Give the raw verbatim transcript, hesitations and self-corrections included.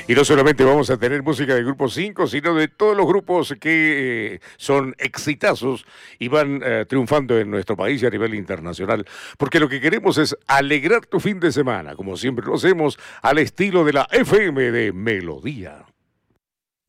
Y no solamente vamos a tener música del Grupo cinco, sino de todos los grupos que eh, son exitazos y van eh, triunfando en nuestro país y a nivel internacional. Porque lo que queremos es alegrar tu fin de semana, como siempre lo hacemos, al estilo de la F M de Melodía.